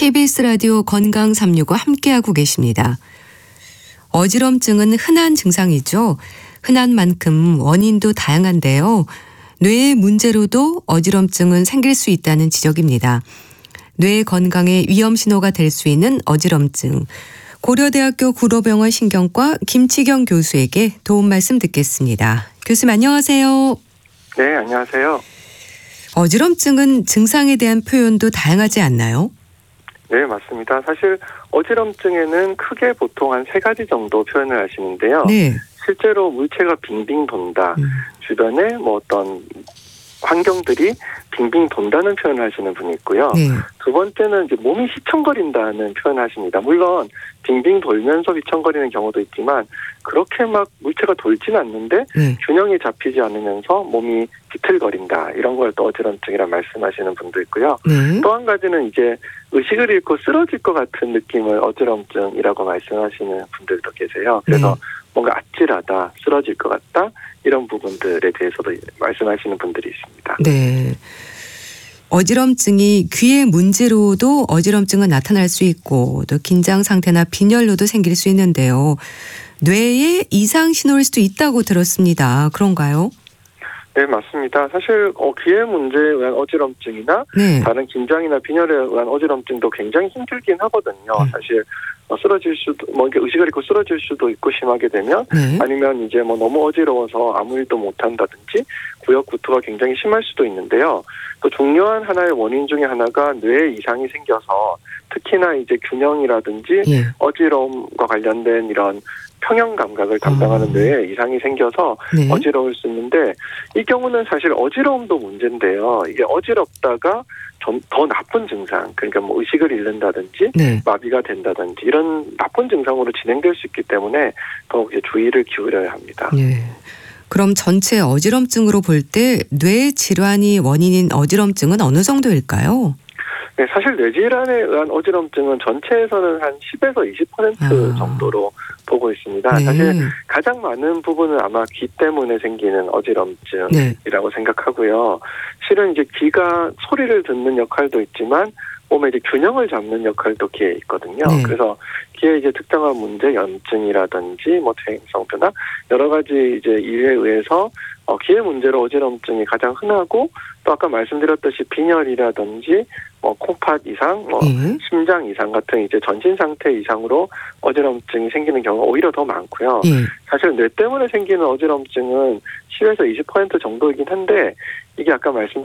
KBS 라디오 건강 365 함께하고 계십니다. 어지럼증은 흔한 증상이죠. 흔한 만큼 원인도 다양한데요. 뇌의 문제로도 어지럼증은 생길 수 있다는 지적입니다. 뇌 건강에 위험 신호가 될 수 있는 어지럼증. 고려대학교 구로병원 신경과 김치경 교수에게 도움 말씀 듣겠습니다. 교수님 안녕하세요. 네, 안녕하세요. 어지럼증은 증상에 대한 표현도 다양하지 않나요? 네, 맞습니다. 사실 어지럼증에는 크게 보통 한 3가지 정도 표현을 하시는데요. 네. 실제로 물체가 빙빙 돈다. 주변에 어떤 환경들이 빙빙 돈다는 표현을 하시는 분이 있고요. 네. 두 번째는 이제 몸이 휘청거린다는 표현을 하십니다. 물론 빙빙 돌면서 휘청거리는 경우도 있지만 그렇게 막 물체가 돌지는 않는데 균형이 잡히지 않으면서 몸이 비틀거린다. 이런 걸 또 어지럼증이라 말씀하시는 분도 있고요. 또 한 가지는 이제 의식을 잃고 쓰러질 것 같은 느낌을 어지럼증이라고 말씀하시는 분들도 계세요. 그래서 뭔가 아찔하다, 쓰러질 것 같다 이런 부분들에 대해서도 말씀하시는 분들이 있습니다. 네. 어지럼증이 귀의 문제로도 어지럼증은 나타날 수 있고 또 긴장 상태나 빈혈로도 생길 수 있는데요. 뇌에 이상 신호일 수도 있다고 들었습니다. 그런가요? 네, 맞습니다. 사실 귀의 문제에 의한 어지럼증이나 다른 긴장이나 빈혈에 의한 어지럼증도 굉장히 힘들긴 하거든요. 사실 쓰러질 수도 이렇게 의식을 잃고 쓰러질 수도 있고 심하게 되면 아니면 이제 너무 어지러워서 아무 일도 못 한다든지 구역 구토가 굉장히 심할 수도 있는데요. 또 중요한 하나의 원인 중에 하나가 뇌에 이상이 생겨서 특히나 이제 균형이라든지 어지러움과 관련된 이런 평형 감각을 담당하는 뇌에 이상이 생겨서 어지러울 수 있는데 이 경우는 사실 어지러움도 문제인데요. 이게 어지럽다가 더 나쁜 증상, 그러니까 의식을 잃는다든지 마비가 된다든지 이런 나쁜 증상으로 진행될 수 있기 때문에 더욱 이제 주의를 기울여야 합니다. 그럼 전체 어지럼증으로 볼 때 뇌 질환이 원인인 어지럼증은 어느 정도일까요? 네, 사실 뇌질환에 의한 어지럼증은 전체에서는 한 10에서 20% 정도로 보고 있습니다. 사실 가장 많은 부분은 아마 귀 때문에 생기는 어지럼증이라고 생각하고요. 실은 이제 귀가 소리를 듣는 역할도 있지만 몸에 이제 균형을 잡는 역할도 귀에 있거든요. 그래서 귀에 이제 특정한 문제, 염증이라든지 퇴행성 변화 여러 가지 이제 이유에 의해서 귀의 문제로 어지럼증이 가장 흔하고 또 아까 말씀드렸듯이 빈혈이라든지 콩팥 이상, 심장 이상 같은 이제 전신 상태 이상으로 어지럼증이 생기는 경우가 오히려 더 많고요. 사실 뇌 때문에 생기는 어지럼증은 10에서 20% 정도이긴 한데 이게 아까 말씀드린